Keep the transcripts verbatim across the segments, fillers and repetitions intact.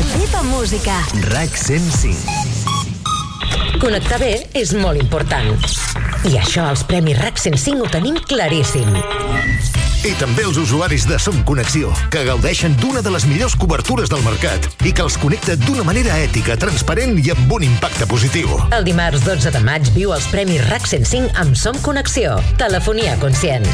Teva música. RAC cent cinc. Connectar bé és molt important. I això als Premis RAC cent cinc ho tenim claríssim. I també els usuaris de Som Connexió, que gaudeixen d'una de les millors cobertures del mercat i que els connecta d'una manera ètica, transparent i amb un impacte positiu. El dimarts dotze de maig viu els Premis RAC cent cinc amb Som Connexió. Telefonia conscient.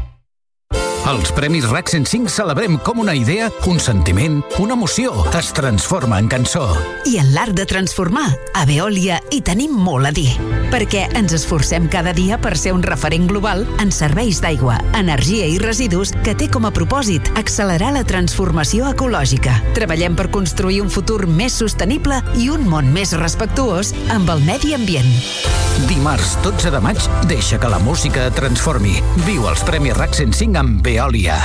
Als Premis RAC cent cinc celebrem com una idea, un sentiment, una emoció es transforma en cançó. I en l'art de transformar, a Veolia hi tenim molt a dir. Perquè ens esforcem cada dia per ser un referent global en serveis d'aigua, energia i residus que té com a propòsit accelerar la transformació ecològica. Treballem per construir un futur més sostenible i un món més respectuós amb el medi ambient. Dimarts dotze de maig, deixa que la música et transformi. Viu els Premis RAC cent cinc amb Veolia.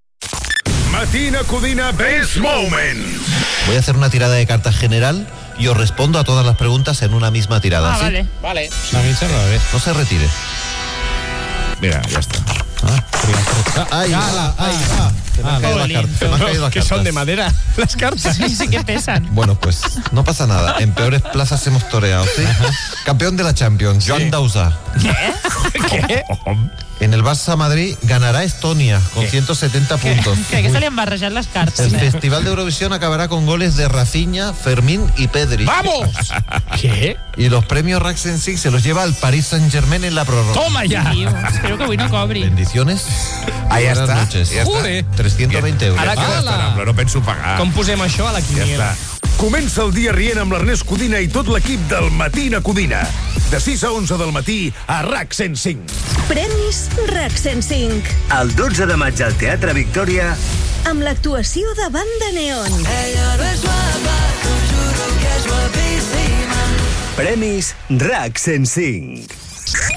Matina Codina Best Moments. Voy a hacer una tirada de cartas general y os respondo a todas las preguntas en una misma tirada. Ah, ¿sí? vale. Vale. No se retire. Mira, ya está. Ah, ay, Gala, ay, ay, ah, se me han ah, caído las jolín. cartas. Se me han caído las Que son cartas. de madera las cartas. Sí, sí que pesan. Bueno, pues no pasa nada. En peores plazas hemos toreado, ¿sí? Campeón de la Champions, Joan Sí. Dausà. ¿Qué? En el Barça Madrid ganará Estonia con ciento setenta puntos. Crec que se li han barrejat les cartes. El Festival de Eurovisión acabará con goles de Rafinha, Fermín y Pedri. ¡Vamos! ¿Qué? Y los premios RAC cent cinc se los lleva el Paris Saint-Germain en la prórroga. ¡Toma ya! Tio, espero que avui no cobri. Bendiciones. Ah, ja Buenas està. noches. Ja està. Joder. trescientos veinte euros. Ara que l'estarà, però no penso pagar. Com posem això a la Ja quiniela? està. Comença el dia rient amb l'Ernest Codina i tot l'equip del Matina Codina. De sis a onze del matí a RAC cent cinc. Premis RAC cent cinc. El dotze de maig al Teatre Victòria, Amb l'actuació de Banda Neon. Premis RAC cent cinc.